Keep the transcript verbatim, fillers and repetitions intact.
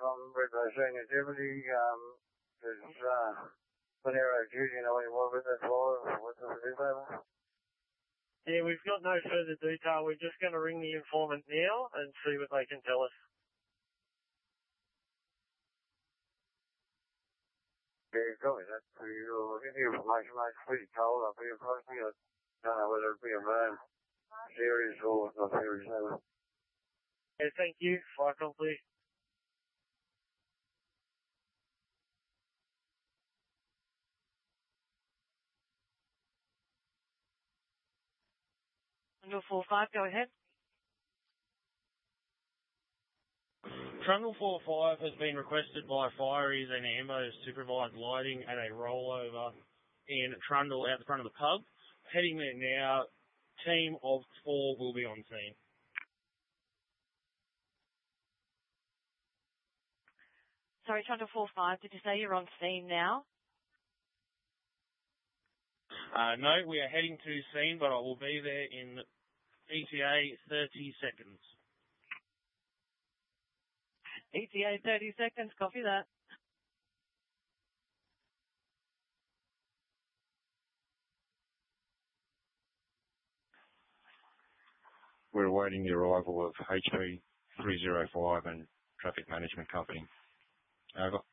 from Redbow Senior Deputy. Um, there's uh, plenary activity. You know any more about that for? What's the detail? Yeah, we've got no further detail. We're just going to ring the informant now and see what they can tell us. Yeah, copy that. For your information, mate, pretty cold up here, personally. I don't know whether it be a van series or not series seven. Yeah, thank you. Fire complete. Trundle four five, go ahead. Trundle four five has been requested by Fireys and Ambos to provide lighting at a rollover in Trundle out the front of the pub. Heading there now. Team of four will be on scene. Sorry, Trundle four five, did you say you're on scene now? Uh, no, we are heading to scene, but I will be there in E T A thirty seconds. E T A thirty seconds, copy that. We're awaiting the arrival of H P three oh five and Traffic Management Company. Over.